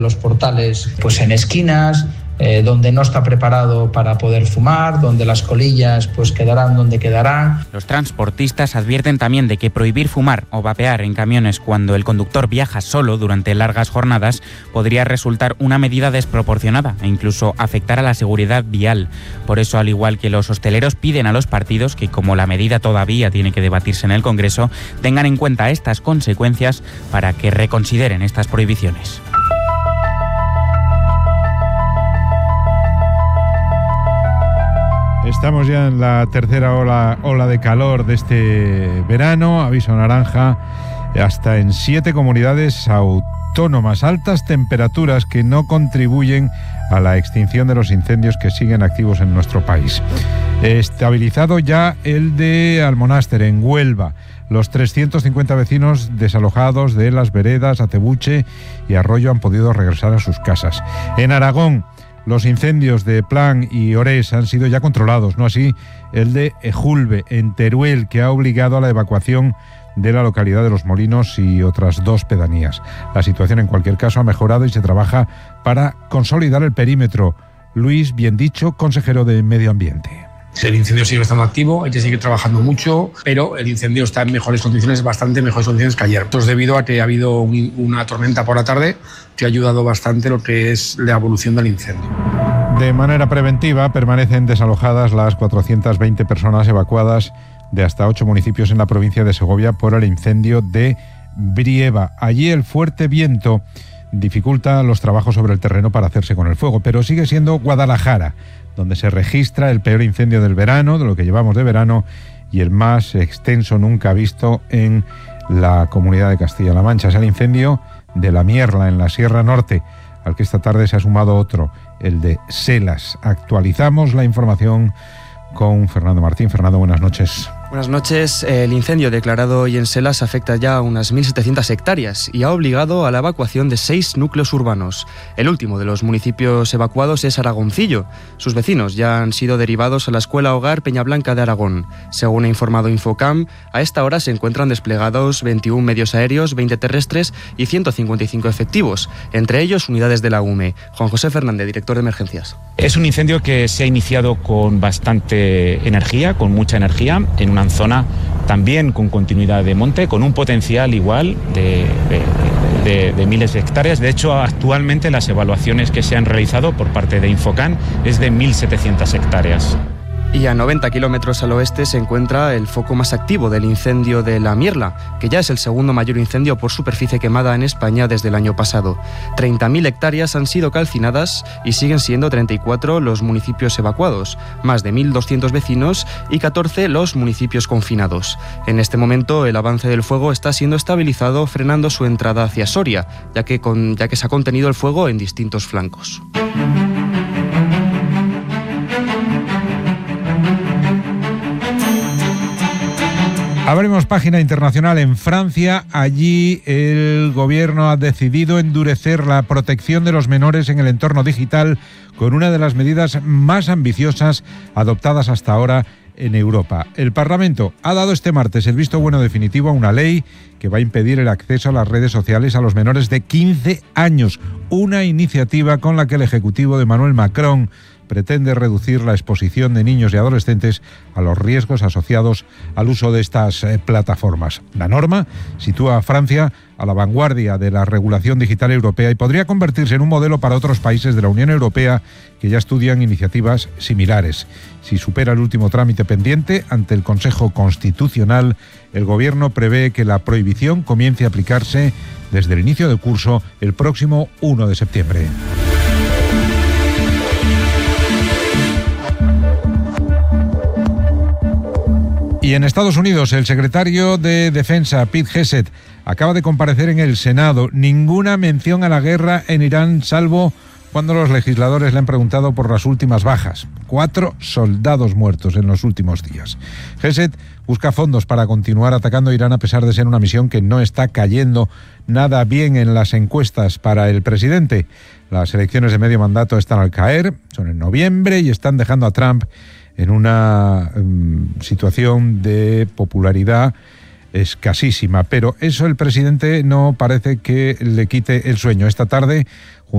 Los portales pues en esquinas, donde no está preparado para poder fumar, donde las colillas pues quedarán donde quedarán. Los transportistas advierten también de que prohibir fumar o vapear en camiones cuando el conductor viaja solo durante largas jornadas podría resultar una medida desproporcionada e incluso afectar a la seguridad vial. Por eso, al igual que los hosteleros, piden a los partidos que, como la medida todavía tiene que debatirse en el Congreso, tengan en cuenta estas consecuencias para que reconsideren estas prohibiciones. Estamos ya en la tercera ola de calor de este verano, aviso naranja hasta en 7 comunidades autónomas, altas temperaturas que no contribuyen a la extinción de los incendios que siguen activos en nuestro país. Estabilizado ya el de Almonáster, en Huelva. Los 350 vecinos desalojados de Las Veredas, Acebuche y Arroyo han podido regresar a sus casas. En Aragón, los incendios de Plan y Orés han sido ya controlados, no así el de Ejulbe, en Teruel, que ha obligado a la evacuación de la localidad de Los Molinos y otras 2 pedanías. La situación, en cualquier caso, ha mejorado y se trabaja para consolidar el perímetro. Luis Biendicho, consejero de Medio Ambiente. El incendio sigue estando activo, hay que seguir trabajando mucho, pero el incendio está en mejores condiciones, bastante mejores condiciones que ayer. Esto es debido a que ha habido una tormenta por la tarde que ha ayudado bastante lo que es la evolución del incendio. De manera preventiva permanecen desalojadas las 420 personas evacuadas de hasta 8 municipios en la provincia de Segovia por el incendio de Brieva. Allí el fuerte viento dificulta los trabajos sobre el terreno para hacerse con el fuego, pero sigue siendo Guadalajara donde se registra el peor incendio del verano, de lo que llevamos de verano, y el más extenso nunca visto en la comunidad de Castilla-La Mancha. Es el incendio de La Mierla, en la Sierra Norte, al que esta tarde se ha sumado otro, el de Selas. Actualizamos la información con Fernando Martín. Fernando, buenas noches. Buenas noches. El incendio declarado hoy en Selas afecta ya a unas 1.700 hectáreas y ha obligado a la evacuación de 6 núcleos urbanos. El último de los municipios evacuados es Aragoncillo. Sus vecinos ya han sido derivados a la Escuela Hogar Peñablanca de Aragón. Según ha informado Infocam, a esta hora se encuentran desplegados 21 medios aéreos, 20 terrestres y 155 efectivos, entre ellos unidades de la UME. Juan José Fernández, director de emergencias. Es un incendio que se ha iniciado con bastante energía, con mucha energía, en una zona también con continuidad de monte, con un potencial igual de miles de hectáreas. De hecho, actualmente las evaluaciones que se han realizado por parte de Infocam es de 1.700 hectáreas. Y a 90 kilómetros al oeste se encuentra el foco más activo del incendio de La Mierla, que ya es el segundo mayor incendio por superficie quemada en España desde el año pasado. 30.000 hectáreas han sido calcinadas y siguen siendo 34 los municipios evacuados, más de 1.200 vecinos y 14 los municipios confinados. En este momento el avance del fuego está siendo estabilizado, frenando su entrada hacia Soria, ya que se ha contenido el fuego en distintos flancos. Abrimos página internacional en Francia. Allí el gobierno ha decidido endurecer la protección de los menores en el entorno digital con una de las medidas más ambiciosas adoptadas hasta ahora en Europa. El Parlamento ha dado este martes el visto bueno definitivo a una ley que va a impedir el acceso a las redes sociales a los menores de 15 años. Una iniciativa con la que el Ejecutivo de Emmanuel Macron pretende reducir la exposición de niños y adolescentes a los riesgos asociados al uso de estas plataformas. La norma sitúa a Francia a la vanguardia de la regulación digital europea y podría convertirse en un modelo para otros países de la Unión Europea que ya estudian iniciativas similares. Si supera el último trámite pendiente ante el Consejo Constitucional, el Gobierno prevé que la prohibición comience a aplicarse desde el inicio del curso el próximo 1 de septiembre. Y en Estados Unidos, el secretario de Defensa, Pete Hegseth, acaba de comparecer en el Senado. Ninguna mención a la guerra en Irán, salvo cuando los legisladores le han preguntado por las últimas bajas. 4 soldados muertos en los últimos días. Hegseth busca fondos para continuar atacando a Irán a pesar de ser una misión que no está cayendo nada bien en las encuestas para el presidente. Las elecciones de medio mandato están al caer, son en noviembre y están dejando a Trump en una situación de popularidad escasísima. Pero eso el presidente no parece que le quite el sueño. Esta tarde